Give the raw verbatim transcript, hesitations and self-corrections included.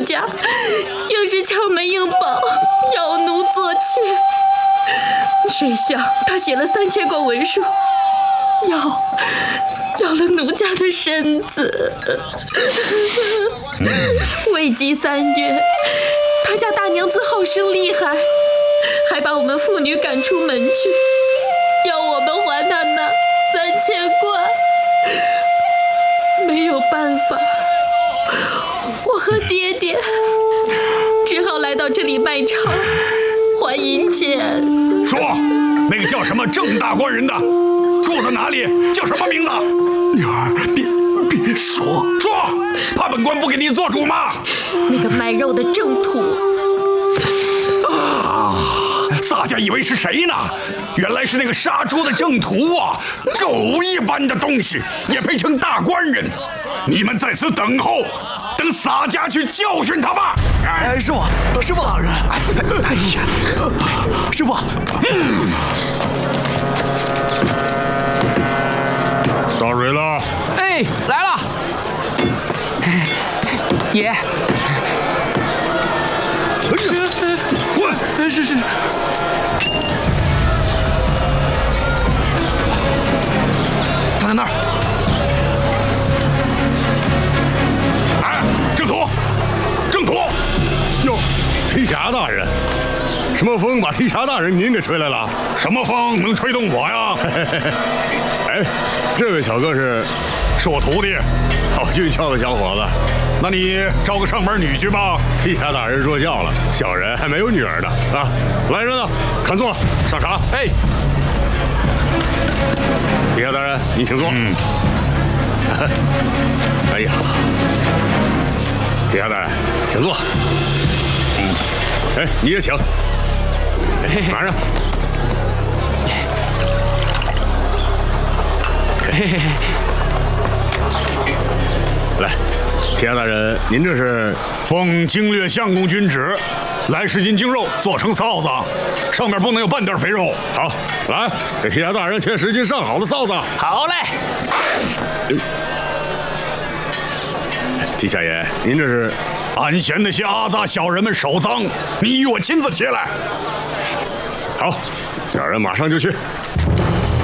家硬是敲门硬保，要奴做妾。谁想他写了三千贯文书，要要了奴家的身子。未及三月，他家大娘子好生厉害，还把我们妇女赶出门去，要我们还他那三千贯。没有办法，我和爹爹只好来到这里卖唱还银钱。 说，那个叫什么郑大官人的住在哪里？叫什么名字？ 女儿，别别说说，怕本官不给你做主吗？ 那个卖肉的郑土。 啊！洒家以为是谁呢？原来是那个杀猪的郑屠啊！狗一般的东西也配称大官人？你们在此等候，等洒家去教训他吧。 哎，师傅，师傅大人，哎呀，师傅，嗯， 大蕊了。 哎，来了，爷。 滚！ 是是。 他在那儿。 哎，郑屠，郑屠！ 哟，提辖大人，什么风把提辖大人您给吹来了？ 什么风能吹动我呀？ 哎，这位小哥是， 是我徒弟， 好俊俏的小伙子。 那你招个上门女婿吧。 提辖大人说笑了，小人还没有女儿呢啊！来人呐，看座，上茶。 哎， 提辖大人，您请坐。 嗯。 哎呀，提辖大人，请坐。嗯，哎，你也请。马上。来，提辖大人，您这是奉经略相公君旨，来十斤精肉做成臊子，上面不能有半点肥肉。 好，来，给提辖大人切十斤上好的臊子。 好嘞。 提辖爷，您这是俺嫌那些阿杂小人们手脏，你与我亲自切来。 好，小人马上就去。